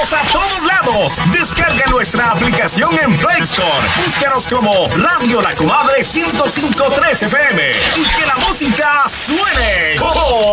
Estamos a todos lados. Descarga nuestra aplicación en Play Store. Búscanos como Radio La Comadre 105.3 FM. Y que la música suene. ¡Oh!